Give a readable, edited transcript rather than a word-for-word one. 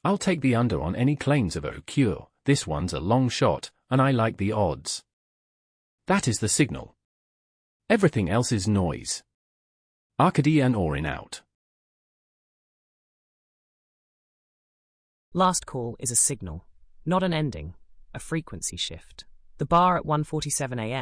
I'll take the under on any claims of a cure. This one's a long shot, and I like the odds. That is the signal. Everything else is noise. Arkady and Orin out. Last call is a signal, not an ending, a frequency shift. The bar at 1:47 a.m.